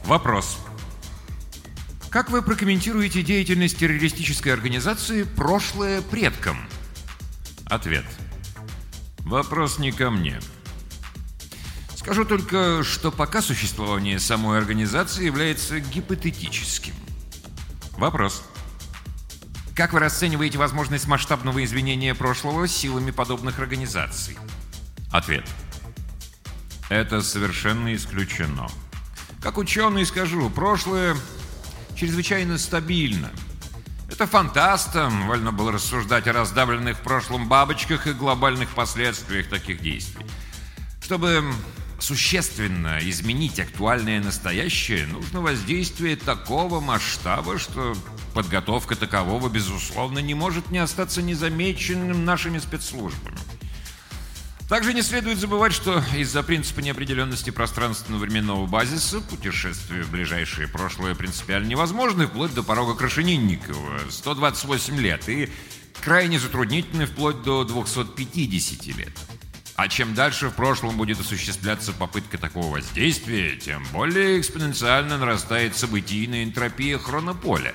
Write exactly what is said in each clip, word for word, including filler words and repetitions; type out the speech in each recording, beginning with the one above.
Вопрос. Как вы прокомментируете деятельность террористической организации «Прошлое предкам»? Ответ. Вопрос не ко мне. Скажу только, что пока существование самой организации является гипотетическим. Вопрос. Как вы расцениваете возможность масштабного изменения прошлого силами подобных организаций? Ответ. Это совершенно исключено. Как ученый скажу, прошлое чрезвычайно стабильно. Это фантастам вольно было рассуждать о раздавленных в прошлом бабочках и глобальных последствиях таких действий. Чтобы существенно изменить актуальное настоящее, нужно воздействие такого масштаба, что подготовка такового, безусловно, не может не остаться незамеченным нашими спецслужбами. Также не следует забывать, что из-за принципа неопределенности пространственно-временного базиса путешествие в ближайшее прошлое принципиально невозможно, вплоть до порога Крашенинникова, сто двадцать восемь лет, и крайне затруднительно вплоть до двухсот пятидесяти лет. А чем дальше в прошлом будет осуществляться попытка такого воздействия, тем более экспоненциально нарастает событийная энтропия хронополя.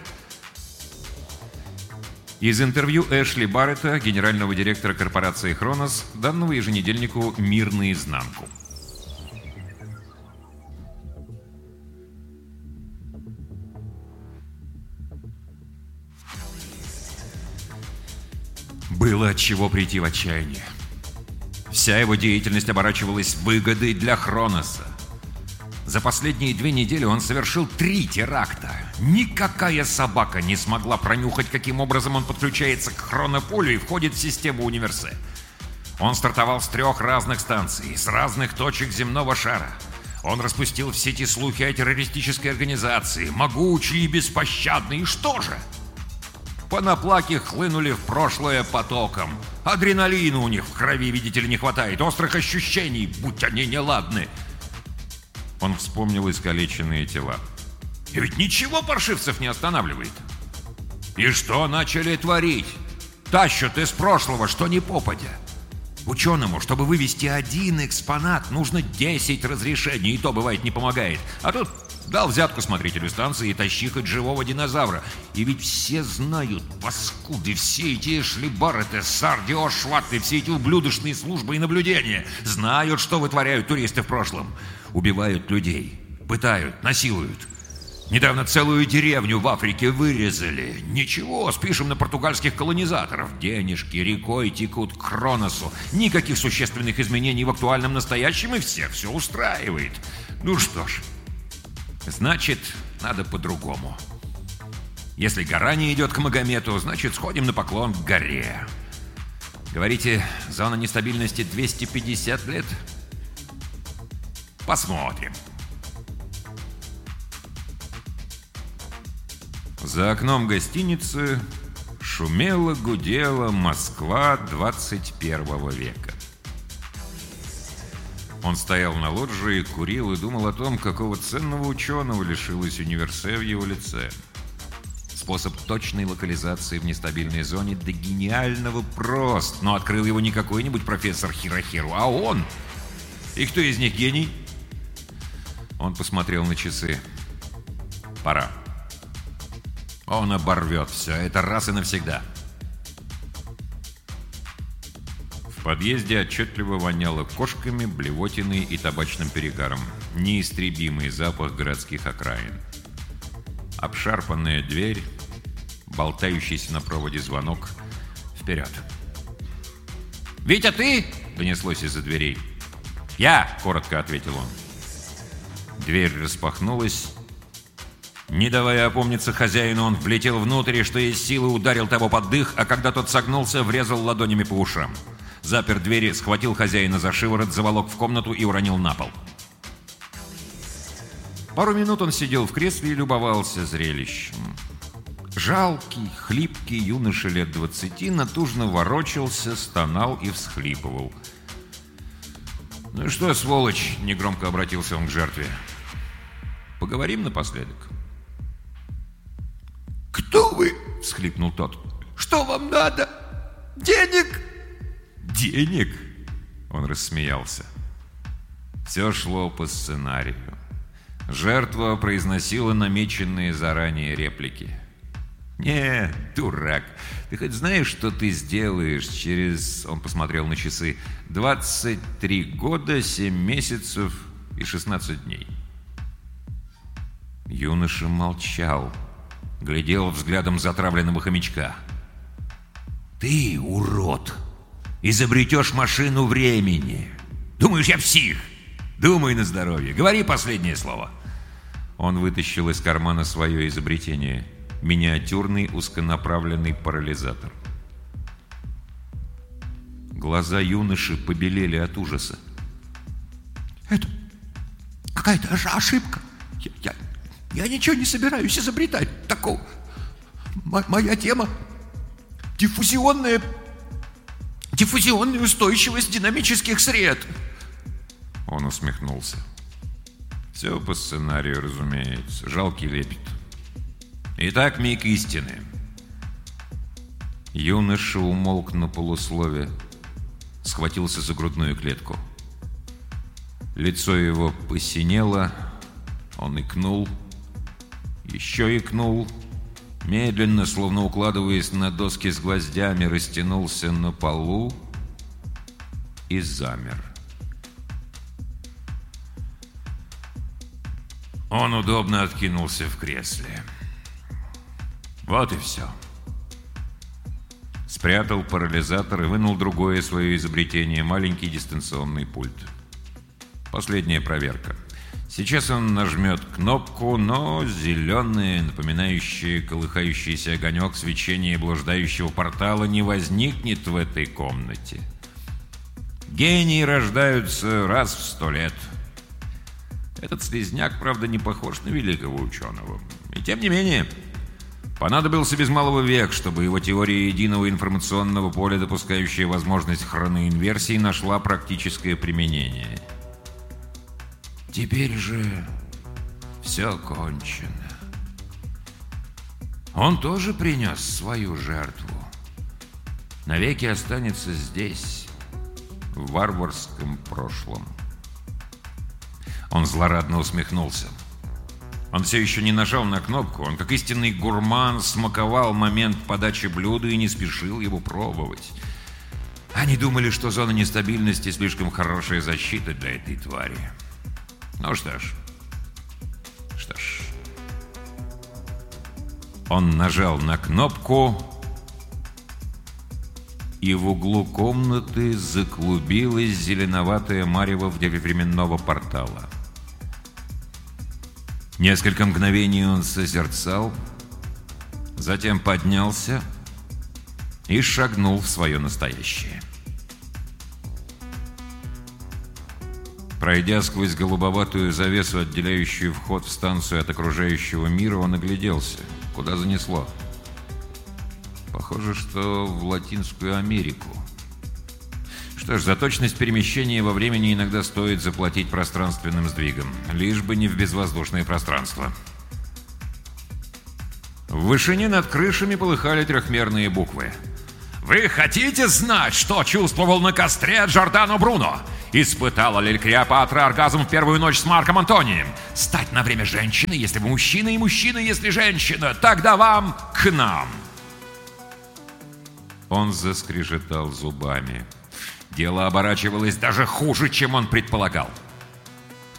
Из интервью Эшли Барретта, генерального директора корпорации «Хронос», данного еженедельнику «Мир наизнанку». Было от чего прийти в отчаяние. Вся его деятельность оборачивалась выгодой для Хроноса. За последние две недели он совершил три теракта. Никакая собака не смогла пронюхать, каким образом он подключается к хронополю и входит в систему Универсе. Он стартовал с трех разных станций, с разных точек земного шара. Он распустил в сети слухи о террористической организации, могучий и беспощадный. И что же? Понаплаки хлынули в прошлое потоком. Адреналина у них в крови, видите ли, не хватает. Острых ощущений, будь они неладны. Он вспомнил искалеченные тела. И ведь ничего паршивцев не останавливает. И что начали творить? Тащат из прошлого, что ни попадя. Ученому, чтобы вывести один экспонат, нужно десять разрешений, и то, бывает, не помогает. А тут дал взятку смотрителю станции и тащи хоть живого динозавра. И ведь все знают, паскуды, все эти Эшли Барретты, Сарди Ошватты, все эти ублюдочные службы и наблюдения знают, что вытворяют туристы в прошлом. Убивают людей, пытают, насилуют. Недавно целую деревню в Африке вырезали. Ничего, спишем на португальских колонизаторов. Денежки рекой текут к Хроносу. Никаких существенных изменений в актуальном настоящем, и всех все устраивает. Ну что ж, значит, надо по-другому. Если гора не идет к Магомету, значит, сходим на поклон к горе. Говорите, зона нестабильности двести пятьдесят лет? Посмотрим. За окном гостиницы шумела, гудела Москва двадцать первого века. Он стоял на лоджии, курил и думал о том, какого ценного ученого лишилась Универсе в его лице. Способ точной локализации в нестабильной зоне до гениального прост, но открыл его не какой-нибудь профессор Хирохиру, а он. И кто из них гений? Он посмотрел на часы. Пора. Он оборвет все это раз и навсегда. В подъезде отчетливо воняло кошками, блевотиной и табачным перегаром. Неистребимый запах городских окраин. Обшарпанная дверь, болтающийся на проводе звонок. Вперед. «Витя, ты?» — донеслось из-за дверей. «Я!» — коротко ответил он. Дверь распахнулась. Не давая опомниться хозяину, он влетел внутрь и, что есть силы, ударил того под дых, а когда тот согнулся, врезал ладонями по ушам. Запер двери, схватил хозяина за шиворот, заволок в комнату и уронил на пол. Пару минут он сидел в кресле и любовался зрелищем. Жалкий, хлипкий юноша лет двадцати натужно ворочался, стонал и всхлипывал. «Ну что, сволочь?» — негромко обратился он к жертве. «Поговорим напоследок». «Кто вы?» — всхлипнул тот. «Что вам надо? Денег?» «Денег?» — он рассмеялся. Все шло по сценарию. Жертва произносила намеченные заранее реплики. «Не, дурак, ты хоть знаешь, что ты сделаешь через...» Он посмотрел на часы. «двадцать три года, семь месяцев и шестнадцать дней». Юноша молчал, глядел взглядом затравленного хомячка. «Ты, урод, изобретешь машину времени. Думаешь, я псих? Думай на здоровье. Говори последнее слово». Он вытащил из кармана свое изобретение. Миниатюрный узконаправленный парализатор. Глаза юноши побелели от ужаса. «Это какая-то ошибка. Я, я, я ничего не собираюсь изобретать такого. М- моя тема — диффузионная, диффузионная устойчивость динамических сред». Он усмехнулся. «Все по сценарию, разумеется. Жалкий лепет. Итак, миг истины». Юноша умолк на полуслове, схватился за грудную клетку. Лицо его посинело, он икнул, еще икнул, медленно, словно укладываясь на доски с гвоздями, растянулся на полу и замер. Он удобно откинулся в кресле. Вот и все. Спрятал парализатор и вынул другое свое изобретение, маленький дистанционный пульт. Последняя проверка. Сейчас он нажмет кнопку, но зеленое, напоминающее колыхающийся огонек свечения блуждающего портала, не возникнет в этой комнате. Гении рождаются раз в сто лет. Этот слизняк, правда, не похож на великого ученого. И тем не менее, понадобился без малого век, чтобы его теория единого информационного поля, допускающая возможность хроноинверсии, нашла практическое применение. Теперь же все кончено. Он тоже принес свою жертву. Навеки останется здесь, в варварском прошлом. Он злорадно усмехнулся. Он все еще не нажал на кнопку. Он, как истинный гурман, смаковал момент подачи блюда и не спешил его пробовать. Они думали, что зона нестабильности слишком хорошая защита для этой твари. Ну что ж. Что ж. Он нажал на кнопку, и в углу комнаты заклубилась зеленоватая марево временного портала. Несколько мгновений он созерцал, затем поднялся и шагнул в свое настоящее. Пройдя сквозь голубоватую завесу, отделяющую вход в станцию от окружающего мира, он огляделся. Куда занесло? Похоже, что в Латинскую Америку. Что ж, за точность перемещения во времени иногда стоит заплатить пространственным сдвигом, лишь бы не в безвоздушное пространство. В вышине над крышами полыхали трехмерные буквы. «Вы хотите знать, что чувствовал на костре Джордано Бруно? Испытала ли Клеопатра оргазм в первую ночь с Марком Антонием? Стать на время женщиной, если вы мужчина, и мужчина, если женщина? Тогда вам к нам!» Он заскрежетал зубами. Дело оборачивалось даже хуже, чем он предполагал.